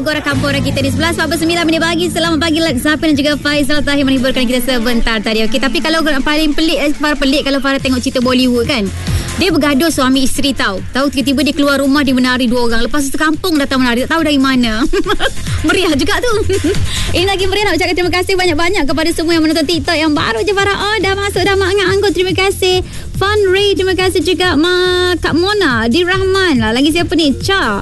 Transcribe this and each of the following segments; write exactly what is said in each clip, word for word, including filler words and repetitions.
Agora Kampung kita di sebelas empat puluh sembilan minit pagi. Selamat pagi Lex Zafin dan juga Faizal Tahir menghiburkan kita sebentar tadi. Okey, tapi kalau paling pelik para pelik kalau para tengok cerita Bollywood kan. Dia bergaduh suami isteri tahu. Tahu tiba-tiba dia keluar rumah dia menari dua orang. Lepas tu sekampung datang menari. Tak tahu dari mana. Meriah juga tu. Ini lagi meriah nak ucapkan terima kasih banyak-banyak kepada semua yang menonton TikTok yang baru je para oh dah masuk dah Mak Angkat Anggun. Terima kasih. Fun Ray, terima kasih juga Mak Kak Mona, Di Rahman lah. Lagi siapa ni? Cha.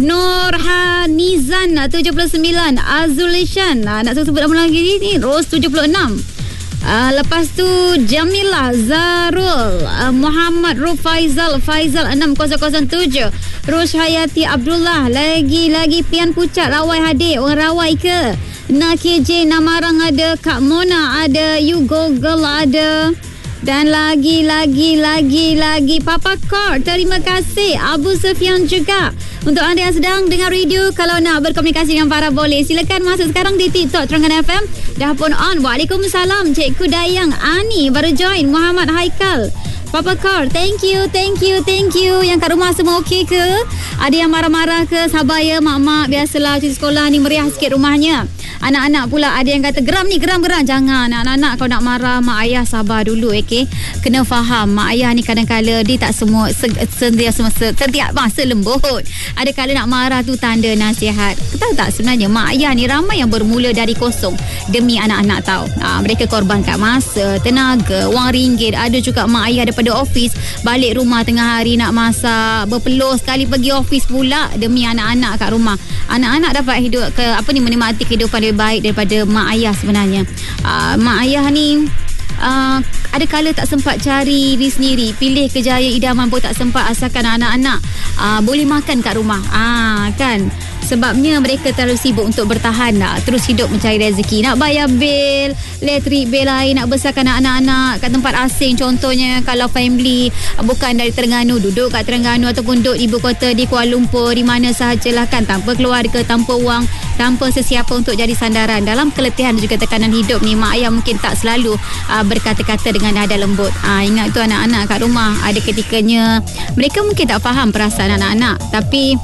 Nurhanizan tujuh puluh sembilan, Azulishan nak sebut nama lagi ni, Rose tujuh puluh enam. Uh, lepas tu Jamilah Zarul, uh, Muhammad Ruf Faizal Faizal enam kosong tujuh, Rush Hayati Abdullah, lagi-lagi Pian Pucat Rawai Hadir. Orang Rawai ke? Nak K J Namarang ada, Kak Mona ada, You Google ada, dan lagi-lagi lagi-lagi Papa Kor, terima kasih. Abu Sufyan juga. Untuk anda yang sedang dengar radio, kalau nak berkomunikasi dengan para boleh, silakan masuk sekarang di TikTok Terengganu F M. Dah pun on. Waalaikumsalam Cikgu Dayang Ani baru join. Muhammad Haikal, Papa Kor, thank you, thank you, thank you. Yang kat rumah semua okey ke? Ada yang marah-marah ke? Sabar ya mak-mak, biasalah cuti sekolah ni meriah sikit rumahnya. Anak-anak pula ada yang kata geram ni, geram-geram. Jangan, anak-anak kalau nak marah mak ayah sabar dulu, okey. Kena faham mak ayah ni kadang-kadang dia tak semua sentiasa setiap masa lembut. Ada kala nak marah tu tanda nasihat. Tahu tak sebenarnya mak ayah ni ramai yang bermula dari kosong demi anak-anak tahu. Ha, mereka korbankan masa, tenaga, wang ringgit. Ada juga mak ayah daripada office balik rumah tengah hari nak masak, berpeluh sekali pergi office pula demi anak-anak kat rumah. Anak-anak dapat hidup ke apa ni menikmati kehidupan lebih baik daripada mak ayah sebenarnya. Uh, mak ayah ni Uh, ada kala tak sempat cari diri sendiri, pilih kejaya idaman pun tak sempat, asalkan anak-anak uh, boleh makan kat rumah. Ah, kan? Sebabnya mereka terlalu sibuk untuk bertahan lah, terus hidup mencari rezeki, nak bayar bil, elektrik bil lain, nak besarkan anak-anak kat tempat asing. Contohnya kalau family bukan dari Terengganu, duduk kat Terengganu ataupun duduk di ibu kota di Kuala Lumpur, di mana sahajalah kan, tanpa keluarga, tanpa wang, tanpa sesiapa untuk jadi sandaran. Dalam keletihan dan juga tekanan hidup ni, mak ayah mungkin tak selalu uh, berkata-kata dengan nada lembut. Uh, ingat tu anak-anak kat rumah, ada ketikanya mereka mungkin tak faham perasaan anak-anak, tapi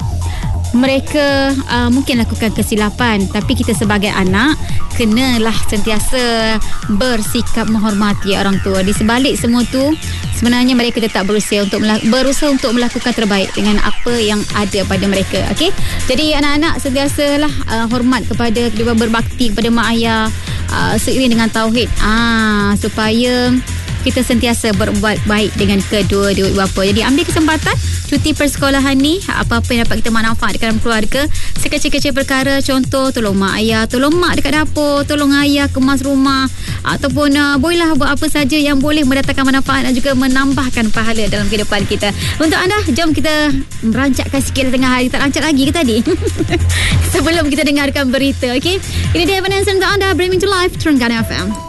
mereka uh, mungkin lakukan kesilapan. Tapi kita sebagai anak kenalah sentiasa bersikap menghormati orang tua. Di sebalik semua tu, sebenarnya mereka tetap berusaha untuk melak- berusaha untuk melakukan terbaik dengan apa yang ada pada mereka. Okey, jadi anak-anak sentiasalah uh, hormat kepada, berbakti kepada mak ayah, uh, seiring dengan tauhid, ah, supaya kita sentiasa berbuat baik dengan kedua-dua ibu bapa. Jadi ambil kesempatan cuti persekolahan ni, apa-apa yang dapat kita manfaat dalam keluarga, sekecil-kecil perkara, contoh tolong mak ayah, tolong mak dekat dapur, tolong ayah kemas rumah, ataupun uh, bolehlah buat apa saja yang boleh mendatangkan manfaat dan juga menambahkan pahala dalam kehidupan kita. Untuk anda, jom kita merancakkan sikit tengah hari. Tak rancak lagi ke tadi? Sebelum kita dengarkan berita, okey? Ini dia Vanessa untuk anda, Bring Me to Life, Terengganu F M.